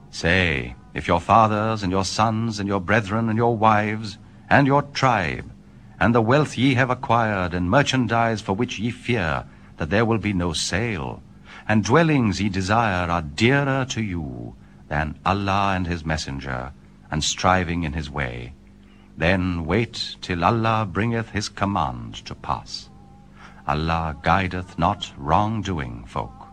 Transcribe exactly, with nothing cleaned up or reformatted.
Say, if your fathers and your sons and your brethren and your wives and your tribe and the wealth ye have acquired and merchandise for which ye fear that there will be no sale, and dwellings ye desire are dearer to you than Allah and his messenger, and striving in his way, then wait till Allah bringeth his command to pass. Allah guideth not wrong-doing folk.